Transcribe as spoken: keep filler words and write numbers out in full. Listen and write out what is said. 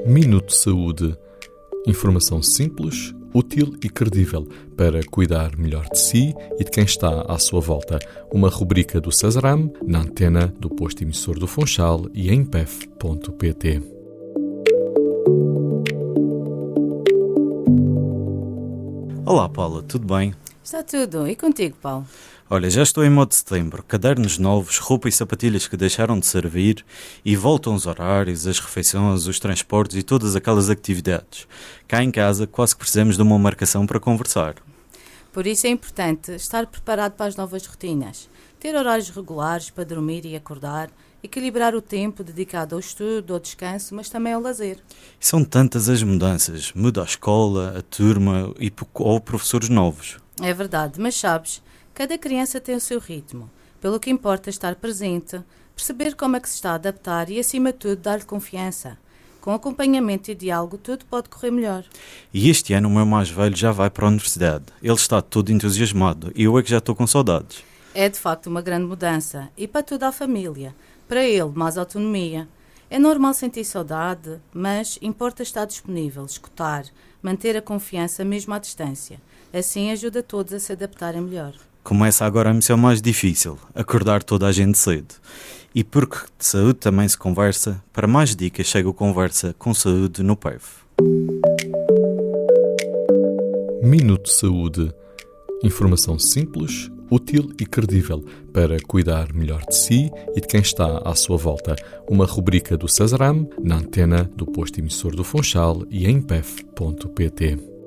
Minuto Saúde. Informação simples, útil e credível para cuidar melhor de si e de quem está à sua volta. Uma rubrica do Cesaram, na antena do posto emissor do Funchal e em p e f ponto p t. Olá Paula, tudo bem? Está tudo. E contigo, Paulo? Olha, já estou em modo de setembro, cadernos novos, roupa e sapatilhas que deixaram de servir e voltam os horários, as refeições, os transportes e todas aquelas atividades. Cá em casa quase que precisamos de uma marcação para conversar. Por isso é importante estar preparado para as novas rotinas, ter horários regulares para dormir e acordar, equilibrar o tempo dedicado ao estudo, ao descanso, mas também ao lazer. São tantas as mudanças, muda a escola, a turma e, ou professores novos. É verdade, mas sabes, cada criança tem o seu ritmo, pelo que importa estar presente, perceber como é que se está a adaptar e, acima de tudo, dar-lhe confiança. Com acompanhamento e diálogo, tudo pode correr melhor. E este ano o meu mais velho já vai para a universidade. Ele está todo entusiasmado e eu é que já estou com saudades. É de facto uma grande mudança e para toda a família. Para ele, mais autonomia. É normal sentir saudade, mas importa estar disponível, escutar, manter a confiança mesmo à distância. Assim ajuda todos a se adaptarem melhor. Começa agora a missão mais difícil, acordar toda a gente cedo. E porque de saúde também se conversa, para mais dicas chega o Conversa com Saúde no P E F. Minuto Saúde. Informação simples, útil e credível para cuidar melhor de si e de quem está à sua volta. Uma rubrica do Cesaram, na antena do posto emissor do Funchal e em p e f ponto p t.